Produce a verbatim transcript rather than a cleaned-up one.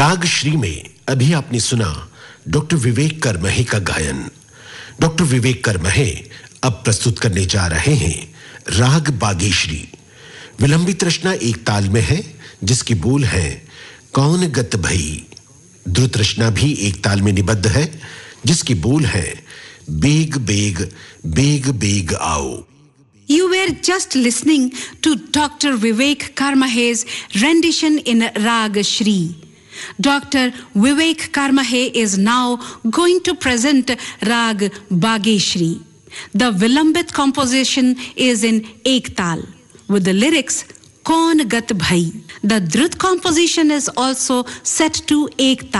राग श्री में अभी आपने सुना डॉक्टर विवेक करमहे का गायन। डॉक्टर विवेक करमहे अब प्रस्तुत करने जा रहे हैं राग बागेश्री। विलंबित रचना एक ताल में है जिसकी बोल है कौन गत भई। द्रुत रचना भी एक ताल में निबद्ध है जिसकी बोल है बेग बेग बेग बेग आओ। You were just listening to Doctor Vivek Karmahe's rendition in Rag Shri. Doctor Vivek Karmahe is now going to present Rag Bageshri. The Vilambit composition is in Ek Tal with the lyrics Kaun Gat Bhai. The Drut composition is also set to Ek Tal.